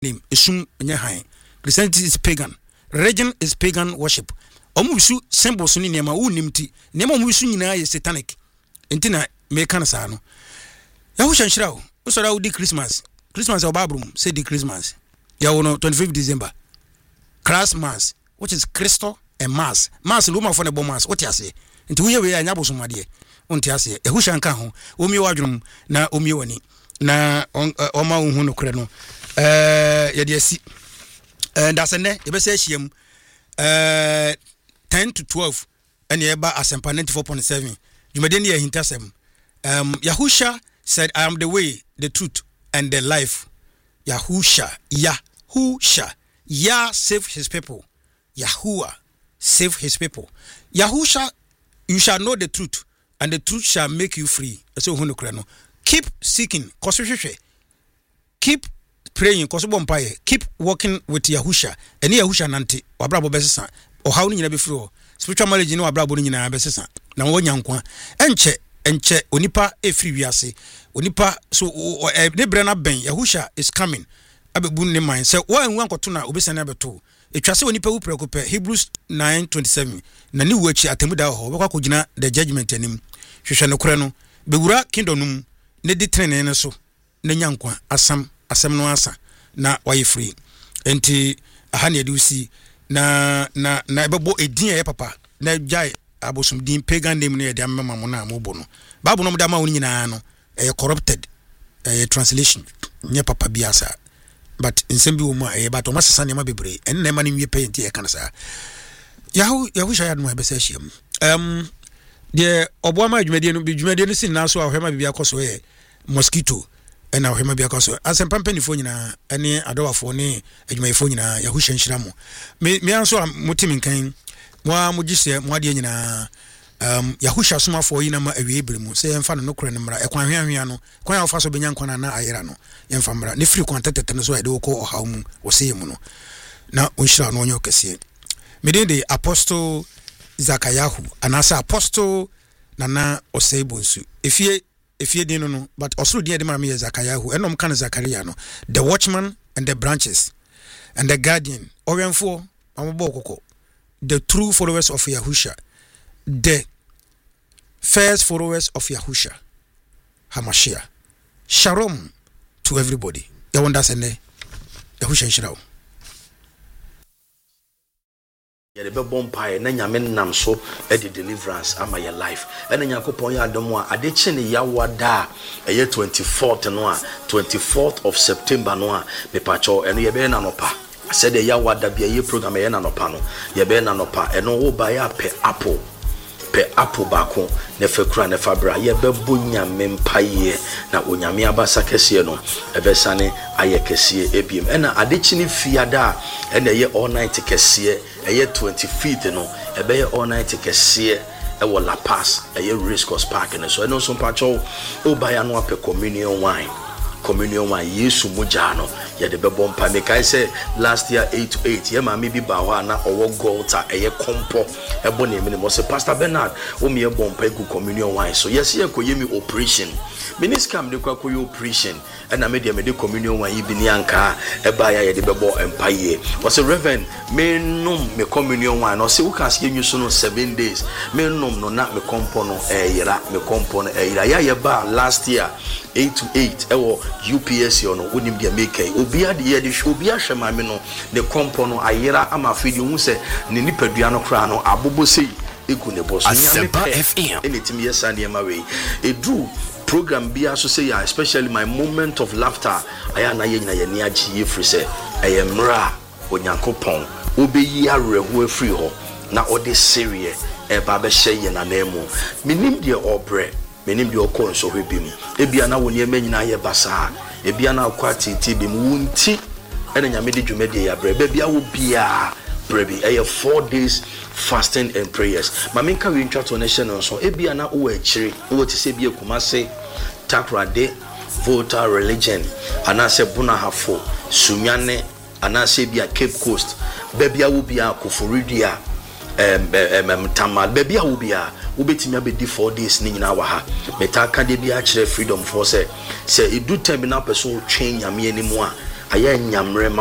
name esum nya han. Christianity is pagan. Religion is pagan worship. Omu bisu symbols ni nema wo nimti. Nema omu bisu nyina ye satanic. Enti na me kan sa no. Yahusha nshira wo. Usora wo di Christmas. Christmas or Babrum say the Christmas. Ya wo no 25th December. Christmas, which is Christo and Mass. Mass luma for the bombas. What you say? Into we anya bosoma de. Unti ase. Yahusha nka ho. Omi wadwum na omi wani. Na oma hu no kure no. Ya de asi. That's ene e be say hiem 10 to 12 and yeba asempa 94.7. Jumade ne hintasem. Yahusha said, I am the way, the truth, and the life. Yahusha. Yah save his people. Yahuwah save his people. Yahusha, you shall know the truth, and the truth shall make you free. So keep seeking. Keep praying. Keep working with Yahusha. And Yahusha nanti. Wabrabo besesa. O how ni be free. Spiritual knowledge no wabrabo ni na besesa. Na wo nyankwa. Enche onipa free wiase. Onipa so ne brana ben Yahusha is coming. Abebu ne man say wo enwan koto na obesa na beto etwa se onipa wu prekope Hebrews 9:27 na ni wuachi atemuda ho bekwa kogina the judgment anim hwehwe ne kore no bewura kingdom num ne di trene ne so na nyankwa asam no asa na why free enti aha ne de usi na ebebo edin ye papa na jai abosum din pagan name ne de amema mo na mo bo no bible no mo da ma woni nyina no corrupted translation nye papa biasa. But in some people, but Thomas Sani Mabibre, and Neman in your paint here, can say. I wish I had my best. The Obama Jumedian sin now, so I have my cause mosquito, and now have my cause. As a pampany phone, any adore for ne, and my phone, Yahusha Shramo. Me also Mutimin Kane, Moa Mujise, Madiana. Yahusha suma for inama ewibrimu se yemfa no kure nemra ekwanhwanhwa no kwan ya ofaso benyan kwana na ayera no yemfa mra ne free kwantete no so ede ko ohawmu oseyemu no na onhira no onyo kese medin de apostle Zakayahu anasa apostle nana osebonsu efie din no but osuru din de mara me Zakayahu enom kan Zakaria no the watchman and the branches and the guardian owenfo ambo kokko the true followers of Yahusha, the first followers of Yahusha Hamashiach. Shalom to everybody. You understand? Yahusha Shirao. Ya de bompire na nyame nam so e de deliverance ama your life. Ena Yakopon ya adom a ade che ne yawada eye 24th of September no a me pacho eno ye be na nopa. I said the yawada bia ye program ye na nopa no. Ye be na nopa eno wo ba ya pe apple bako ne fekura ne fabra ye bebo nyame mpaye na onyame abasa kese no ebesane aye kese ebiem ena adechini fiada ena ye all night kese eye 25th no ebe ye all night kese e wo La Paz eye Race Course Park ne so eno so pacho obaya no ape communion wine Yesu mujano ya de bebo mpa me kai say last year 8 to 8 ye ma me bi ba ho na owo golta eye kompo ebo na emi mo say Pastor Bernard o me ebo mpa egu communion wine so yes ye ko yemi operation miniscam de kwa koyo operation and me de communion wine yi bi ni anka e ba ya ye de bebo mpa ye o say Reverend me nom me communion wine no say uka se nyu so no 7 days me nom no na me kompo no yira me kompo no yira ya ye ba last year 8 to 8 ewo UPS yo no wonim dia make obi ade ye de obi ahwe mame no ne kompo no ayera ama afidi hu se ne nipadua no kra no abobo sei eku ne boso nyame FM anytime yes and yema we edu program bia so say especially my moment of laughter aya na ye nyina ye ni agi ye free say ayemra onyankopon obeyi arehu afri ho na ode serie e ba be hye ye na nemu minim de obre menim de okon so hwebim ebia na woni emanyina ye basa ebia na akwa titi bim wunti ena nyame de dwumade ya bre bia wo bia brebi 4 days fasting and prayers maminka we ntwa to nation so ebia na wo akire wo ti se bia kumase takrade voter religion anase bunahafo sunyane anase bia Cape Coast bia wo bia Koforidia tamal bebia wo bia ubetimi abedi 4 days ni nyina wa ha metaka de bia kire freedom for say edu time na person train nyame animu a ayɛ nyamre